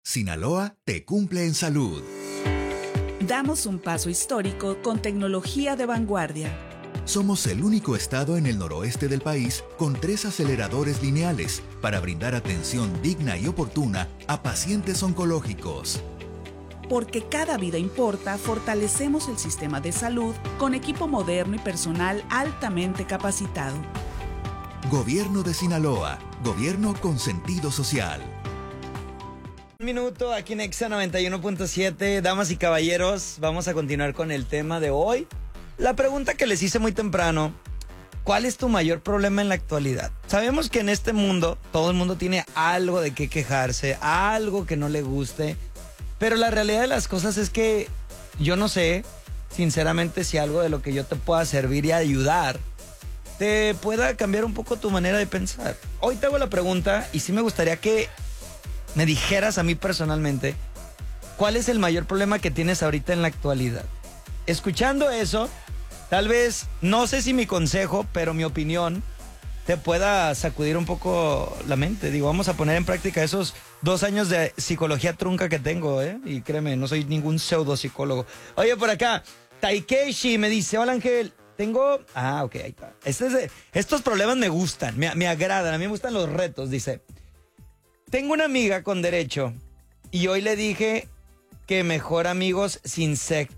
Sinaloa te cumple en salud. Damos un paso histórico con tecnología de vanguardia. Somos el único estado en el noroeste del país con 3 aceleradores lineales para brindar atención digna y oportuna a pacientes oncológicos. Porque cada vida importa, fortalecemos el sistema de salud con equipo moderno y personal altamente capacitado. Gobierno de Sinaloa, gobierno con sentido social. Un minuto aquí en Exa 91.7, damas y caballeros, vamos a continuar con el tema de hoy. La pregunta que les hice muy temprano, ¿cuál es tu mayor problema en la actualidad? Sabemos que en este mundo, todo el mundo tiene algo de qué quejarse, algo que no le guste, pero la realidad de las cosas es que yo no sé, sinceramente, si algo de lo que yo te pueda servir y ayudar te pueda cambiar un poco tu manera de pensar. Hoy te hago la pregunta y sí me gustaría que me dijeras a mí personalmente, ¿cuál es el mayor problema que tienes ahorita en la actualidad? Escuchando eso, tal vez, no sé si mi consejo, pero mi opinión te pueda sacudir un poco la mente. Digo, vamos a poner en práctica esos 2 años de psicología trunca que tengo, ¿eh? Y créeme, no soy ningún pseudo psicólogo. Oye, por acá, Taikeshi me dice, hola Ángel, tengo... Ah, ok, ahí está. Estos problemas me gustan, me agradan, a mí me gustan los retos, dice. Tengo una amiga con derecho y hoy le dije que mejor amigos sin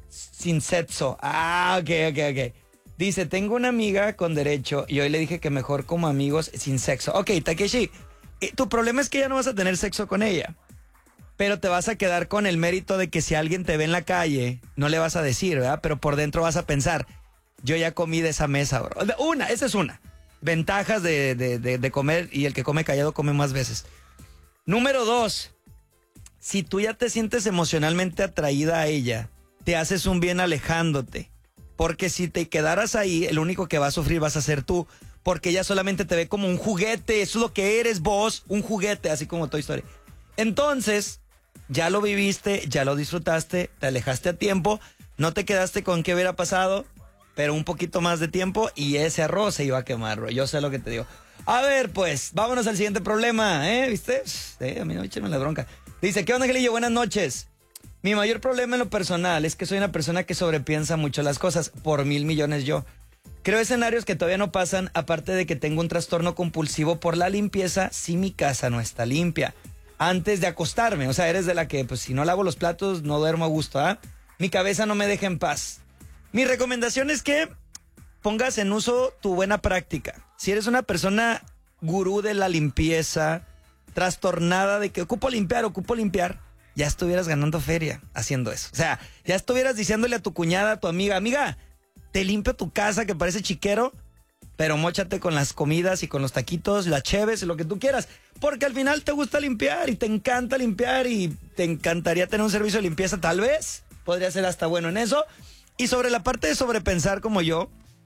sexo. Ah, ok. Dice, tengo una amiga con derecho y hoy le dije que mejor como amigos sin sexo. Ok, Takeshi, tu problema es que ya no vas a tener sexo con ella, pero te vas a quedar con el mérito de que si alguien te ve en la calle, no le vas a decir, ¿verdad? Pero por dentro vas a pensar, yo ya comí de esa mesa, bro. Esa es una. Ventajas de comer, y el que come callado come más veces. Número 2, si tú ya te sientes emocionalmente atraída a ella, te haces un bien alejándote. Porque si te quedaras ahí, el único que va a sufrir vas a ser tú. Porque ella solamente te ve como un juguete. Eso es lo que eres vos, un juguete, así como Toy Story. Entonces, ya lo viviste, ya lo disfrutaste, te alejaste a tiempo, no te quedaste con qué hubiera pasado, pero un poquito más de tiempo y ese arroz se iba a quemar, bro. Yo sé lo que te digo. A ver, pues, vámonos al siguiente problema, ¿viste? A mí no échenme la bronca. Dice, ¿qué onda, Angelillo? Buenas noches. Mi mayor problema en lo personal es que soy una persona que sobrepiensa mucho las cosas, por 1,000 millones yo. Creo escenarios que todavía no pasan, aparte de que tengo un trastorno compulsivo por la limpieza si mi casa no está limpia. Antes de acostarme, o sea, eres de la que, pues, si no lavo los platos, no duermo a gusto, ¿ah? Mi cabeza no me deja en paz. Mi recomendación es que pongas en uso tu buena práctica. Si eres una persona gurú de la limpieza, trastornada de que ocupo limpiar, ya estuvieras ganando feria haciendo eso. O sea, ya estuvieras diciéndole a tu cuñada, a tu amiga, te limpio tu casa que parece chiquero, pero móchate con las comidas y con los taquitos, las cheves, lo que tú quieras. Porque al final te gusta limpiar y te encanta limpiar y te encantaría tener un servicio de limpieza, tal vez. Podría ser hasta bueno en eso. Y sobre la parte de sobrepensar como yo,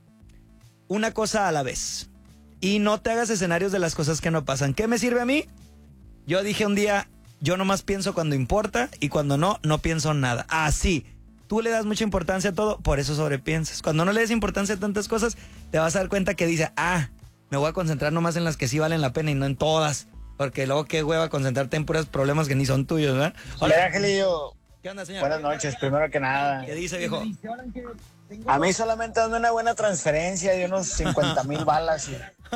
una cosa a la vez. Y no te hagas escenarios de las cosas que no pasan. ¿Qué me sirve a mí? Yo dije un día, yo nomás pienso cuando importa y cuando no, no pienso nada. Así, tú le das mucha importancia a todo, por eso sobrepiensas. Cuando no le des importancia a tantas cosas, te vas a dar cuenta que dice, me voy a concentrar nomás en las que sí valen la pena y no en todas. Porque luego qué hueva concentrarte en puros problemas que ni son tuyos, ¿verdad? Hola, Angelillo. ¿Qué onda, señor? Buenas noches, primero que nada. ¿Qué dice, viejo? A mí solamente dame una buena transferencia de unos 50,000 balas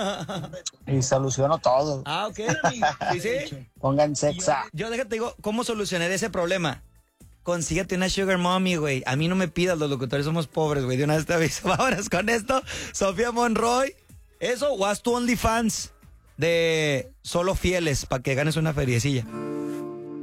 y soluciono todo. Ah, ok. Sí. Pongan sexa. Yo déjate digo, ¿cómo solucionar ese problema? Consíguete una sugar mommy, güey. A mí no me pidas, los locutores somos pobres, güey. De una vez te aviso. Vámonos con esto. Sofía Monroy. Eso, o haz tu OnlyFans de solo fieles para que ganes una feriecilla.